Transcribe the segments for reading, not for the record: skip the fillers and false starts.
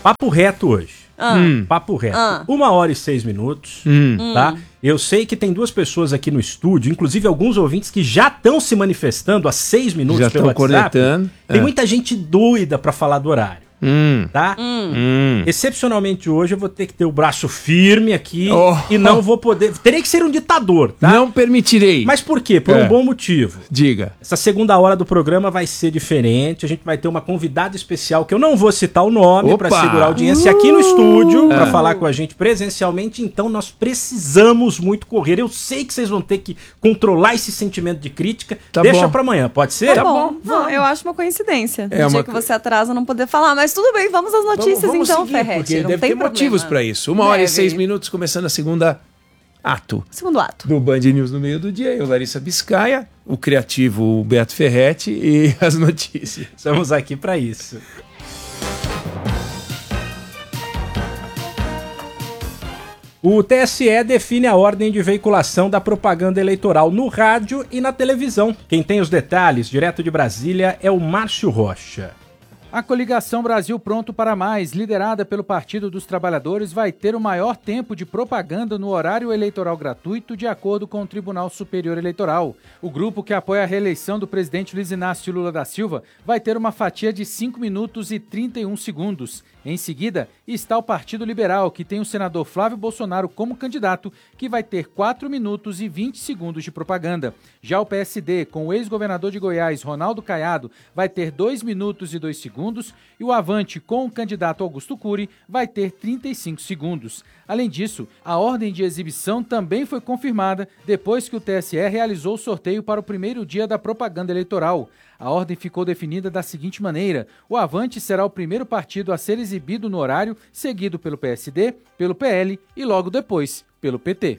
Papo reto hoje. Papo reto. 1h06, tá? Eu sei que tem 2 pessoas aqui no estúdio, inclusive alguns ouvintes que já estão se manifestando há 6 minutos já pelo WhatsApp. Cornetando. Tem muita gente doida pra falar do horário. Tá? Excepcionalmente hoje eu vou ter que ter o braço firme aqui e não vou poder... Terei que ser um ditador, tá? Não permitirei. Mas por quê? Por um bom motivo. Diga. Essa segunda hora do programa vai ser diferente. A gente vai ter uma convidada especial que eu não vou citar o nome para segurar a audiência aqui no estúdio para falar com a gente presencialmente. Então nós precisamos muito correr. Eu sei que vocês vão ter que controlar esse sentimento de crítica. Deixa para amanhã, pode ser? Tá bom. Não, eu acho uma coincidência. No dia que você atrasa não poder falar, mas tudo bem, vamos às notícias vamos então, seguir, Ferretti. Porque deve ter motivos para isso. 1h06, começando a segundo ato do Band News no meio do dia. Eu, Larissa Biscaia, o criativo o Beto Ferretti e as notícias. Estamos aqui para isso. O TSE define a ordem de veiculação da propaganda eleitoral no rádio e na televisão. Quem tem os detalhes, direto de Brasília, é o Márcio Rocha. A coligação Brasil Pronto para Mais, liderada pelo Partido dos Trabalhadores, vai ter o maior tempo de propaganda no horário eleitoral gratuito, de acordo com o Tribunal Superior Eleitoral. O grupo que apoia a reeleição do presidente Luiz Inácio Lula da Silva vai ter uma fatia de 5 minutos e 31 segundos. Em seguida, está o Partido Liberal, que tem o senador Flávio Bolsonaro como candidato, que vai ter 4 minutos e 20 segundos de propaganda. Já o PSD, com o ex-governador de Goiás, Ronaldo Caiado, vai ter 2 minutos e 2 segundos, e o Avante, com o candidato Augusto Cury, vai ter 35 segundos. Além disso, a ordem de exibição também foi confirmada depois que o TSE realizou o sorteio para o primeiro dia da propaganda eleitoral. A ordem ficou definida da seguinte maneira: o Avante será o primeiro partido a ser exibido no horário, seguido pelo PSD, pelo PL e logo depois pelo PT.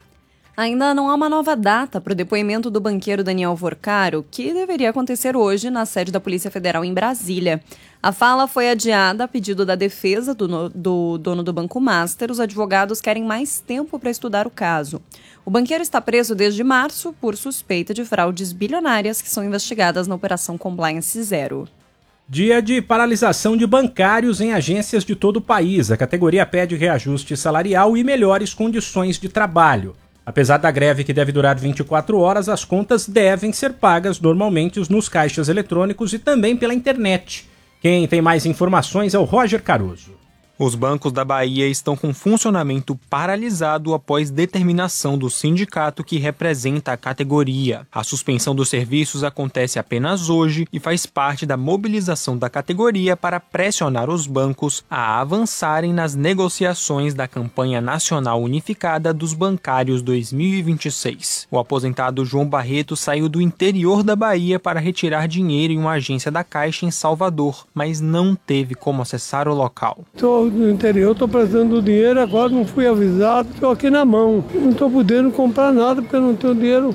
Ainda não há uma nova data para o depoimento do banqueiro Daniel Vorcaro, que deveria acontecer hoje na sede da Polícia Federal em Brasília. A fala foi adiada a pedido da defesa do dono do Banco Master. Os advogados querem mais tempo para estudar o caso. O banqueiro está preso desde março por suspeita de fraudes bilionárias que são investigadas na Operação Compliance Zero. Dia de paralisação de bancários em agências de todo o país. A categoria pede reajuste salarial e melhores condições de trabalho. Apesar da greve que deve durar 24 horas, as contas devem ser pagas normalmente nos caixas eletrônicos e também pela internet. Quem tem mais informações é o Roger Caruso. Os bancos da Bahia estão com funcionamento paralisado após determinação do sindicato que representa a categoria. A suspensão dos serviços acontece apenas hoje e faz parte da mobilização da categoria para pressionar os bancos a avançarem nas negociações da campanha nacional unificada dos bancários 2026. O aposentado João Barreto saiu do interior da Bahia para retirar dinheiro em uma agência da Caixa em Salvador, mas não teve como acessar o local. Estou no interior, estou precisando do dinheiro, agora não fui avisado, estou aqui na mão. Não estou podendo comprar nada porque eu não tenho dinheiro.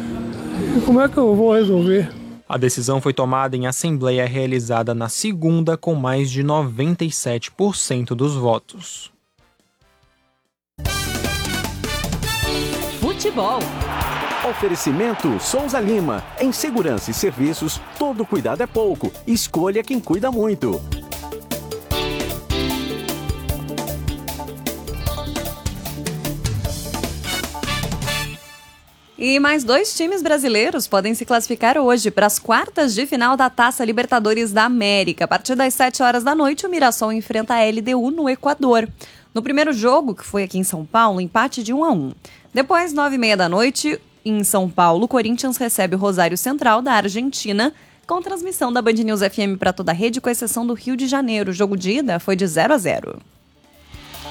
Como é que eu vou resolver? A decisão foi tomada em assembleia realizada na segunda com mais de 97% dos votos. Futebol. Oferecimento Souza Lima. Em segurança e serviços, todo cuidado é pouco. Escolha quem cuida muito. E mais 2 times brasileiros podem se classificar hoje para as quartas de final da Taça Libertadores da América. A partir das 7 horas da noite, o Mirassol enfrenta a LDU no Equador. No primeiro jogo, que foi aqui em São Paulo, empate de 1-1. Depois, 9h30 da noite, em São Paulo, o Corinthians recebe o Rosário Central da Argentina, com transmissão da Band News FM para toda a rede, com exceção do Rio de Janeiro. O jogo de ida foi de 0-0.